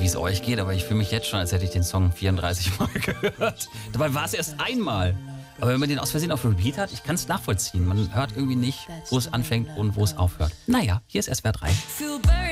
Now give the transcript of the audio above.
wie es euch geht, aber ich fühle mich jetzt schon, als hätte ich den Song 34 Mal gehört. Dabei war es erst einmal. Aber wenn man den aus Versehen auf Repeat hat, ich kann es nachvollziehen. Man hört irgendwie nicht, wo es anfängt und wo es aufhört. Naja, hier ist SWR 3.